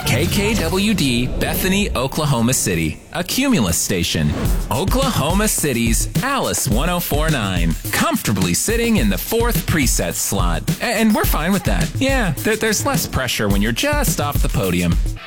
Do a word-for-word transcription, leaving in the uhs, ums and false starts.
K K W D, Bethany, Oklahoma City, a Cumulus station. Oklahoma City's Alice ten forty-nine, comfortably sitting in the fourth preset slot. And we're fine with that. Yeah, there, there's less pressure when you're just off the podium.